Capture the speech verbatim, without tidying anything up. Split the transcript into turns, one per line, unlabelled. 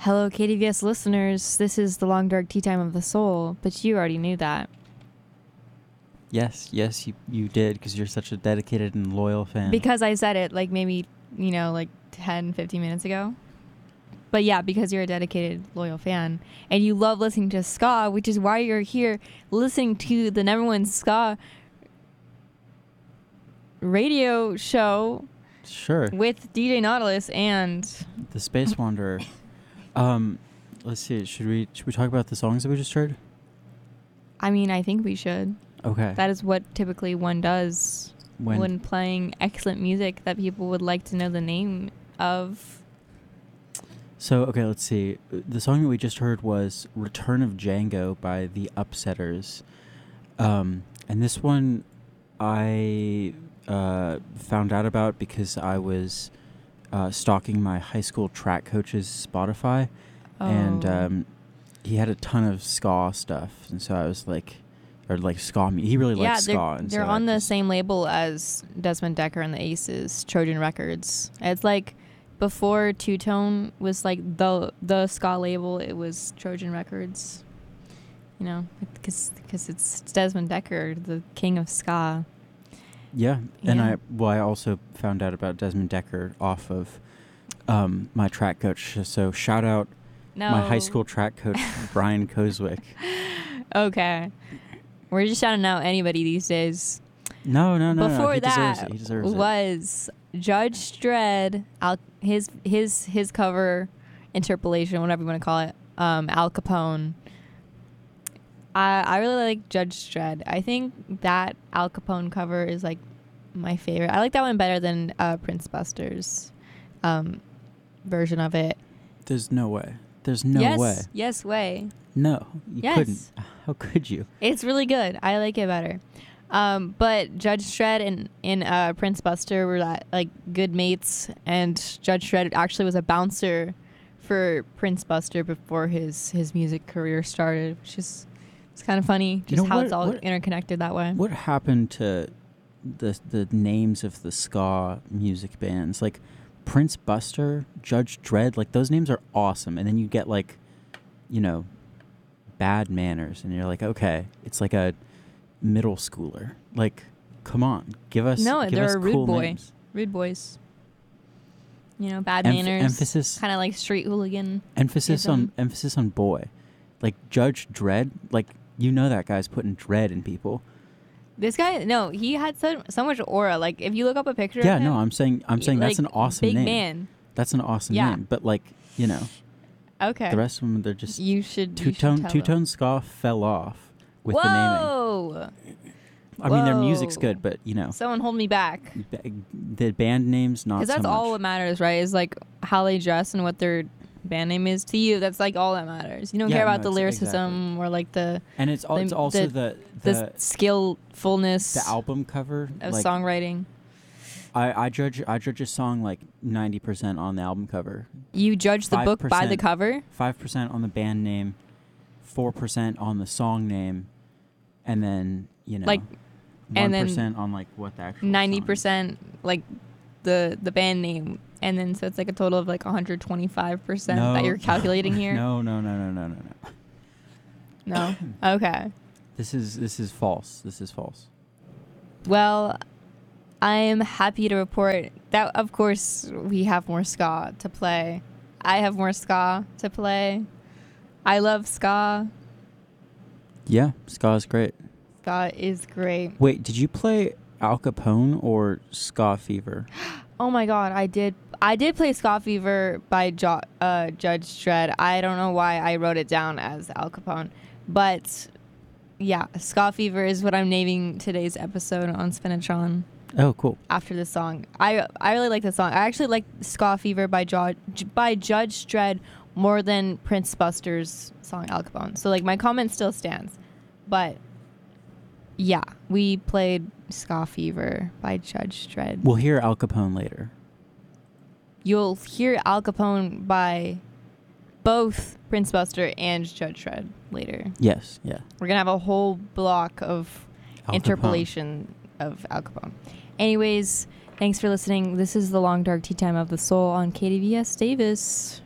Hello, K D V S listeners. This is the Long Dark Tea Time of the Soul, but you already knew that.
Yes, yes, you, you did, because you're such a dedicated and loyal fan.
Because I said it, like, maybe, you know, like ten, fifteen minutes ago. But yeah, because you're a dedicated, loyal fan, and you love listening to ska, which is why you're here listening to the number one ska radio show.
Sure.
With D J Nautilus and...
The Space Wanderer. um, let's see, should we, should we talk about the songs that we just heard?
I mean, I think we should.
Okay.
That is what typically one does when, when playing excellent music that people would like to know the name of.
So, okay, let's see. The song that we just heard was Return of Django by The Upsetters. Um, and this one I uh, found out about because I was uh, stalking my high school track coach's Spotify.
Oh.
And um, he had a ton of ska stuff. And so I was like... Or like ska. He really
yeah,
likes ska.
They're,
and
they're
so
on
I
the
just,
same label as Desmond Decker and the Aces, Trojan Records. It's like before Two Tone was like the the ska label. It was Trojan Records. You know, because because it's Desmond Decker, the king of ska.
Yeah,
yeah,
and I well, I also found out about Desmond Decker off of um, my track coach. So shout out
no.
my high school track coach Brian Kozwick.
Okay. We're just shouting out anybody these days.
No, no, no.
Before
no. He
that
deserves it. He deserves
was Judge Dredd, Al- his his his cover interpolation, whatever you want to call it, um, Al Capone. I I really like Judge Dredd. I think that Al Capone cover is like my favorite. I like that one better than uh, Prince Buster's um, version of it.
There's no way. There's no
yes,
way.
Yes, way.
No, you
yes.
couldn't. How could you?
It's really good. I like it better. Um, but Judge Dredd and, and uh, Prince Buster were that, like good mates, and Judge Dredd actually was a bouncer for Prince Buster before his, his music career started, which is it's kind of funny, just
you know,
how
what,
it's all
what,
interconnected that way.
What happened to the the names of the ska music bands? Like Prince Buster, Judge Dredd, like those names are awesome, and then you get like, you know, Bad Manners, and you're like, okay, it's like a middle schooler. Like, come on, give us
no,
give
they're
us
a rude
cool
boy,
names.
rude boys. You know, Bad
Emph-
Manners,
emphasis,
kind of like street hooligan.
emphasis on emphasis on boy, like Judge Dredd. Like, you know that guy's putting dread in people.
This guy, no, he had so so much aura. Like, if you look up a picture,
Yeah,
of him,
no, I'm saying I'm saying
like,
that's an awesome
big
name.
man.
That's an awesome
Yeah.
name, but like, you know.
Okay.
The rest of them, they're just
you should
two tone. Two tone ska fell off with
Whoa!
the naming. I
Whoa.
mean, their music's good, but you know,
Someone hold me back.
b- the band names not.
Because that's
so
all
much.
what matters, right? Is like how they dress and what their band name is to you. That's like all that matters. You don't
Yeah,
care about
no,
the
it's-
lyricism
exactly.
or like the
And it's, al-
the-
it's also
the-
the
the,
the,
skillfulness
the album cover.
of
like,
songwriting.
I, I judge I judge a song like ninety percent on the album cover,
You judge the book by the cover.
five percent on the band name, four percent on the song name, and then you know,
Like,
one
and then
percent on like what the actual
Ninety
song is.
percent like the the band name, and then so it's like a total of like one hundred twenty-five percent
No,
that you're calculating here.
No, no, no, no, no, no, no.
No. Okay.
This is this is false. This is false.
Well, I am happy to report that, of course, we have more ska to play. I have more ska to play. I love ska.
Yeah, ska is great.
Ska is great.
Wait, did you play Al Capone or Ska Fever?
Oh my god, I did. I did play Ska Fever by jo- uh, Judge Dredd. I don't know why I wrote it down as Al Capone, but yeah, Ska Fever is what I'm naming today's episode on Spinatron.
Oh, cool.
After the song, I I really like the song. I actually like Ska Fever by jo- by Judge Dredd more than Prince Buster's song Al Capone. So like my comment still stands, but yeah, we played Ska Fever by Judge Dredd.
We'll hear Al Capone later.
You'll hear Al Capone by both Prince Buster and Judge Dredd later.
Yes, yeah.
We're gonna have a whole block of
Al
interpolation of Al Capone. Anyways, thanks for listening. This is the Long Dark Tea Time of the Soul on K D V S Davis.